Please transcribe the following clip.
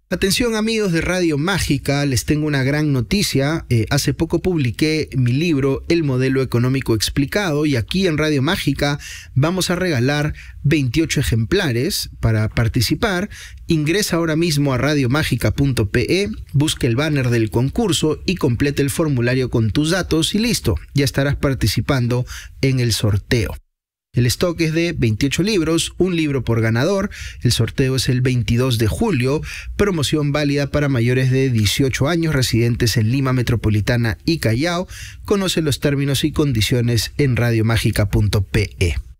Atención amigos de Radio Mágica, les tengo una gran noticia. Hace poco publiqué mi libro El Modelo Económico Explicado y aquí en Radio Mágica vamos a regalar 28 ejemplares. Para participar, ingresa ahora mismo a radiomágica.pe, busque el banner del concurso y complete el formulario con tus datos y listo, ya estarás participando en el sorteo. El stock es de 28 libros, un libro por ganador. El sorteo es el 22 de julio. Promoción válida para mayores de 18 años residentes en Lima Metropolitana y Callao. Conoce los términos y condiciones en radiomágica.pe.